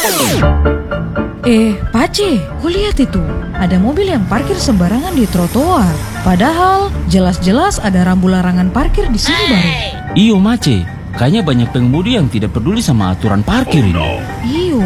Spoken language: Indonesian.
Pace, kau lihat itu. Ada mobil yang parkir sembarangan di trotoar. Padahal jelas-jelas ada rambu larangan parkir di sini baru. Iyo Mace, kayaknya banyak pengemudi yang tidak peduli sama aturan parkir ini. Iyo.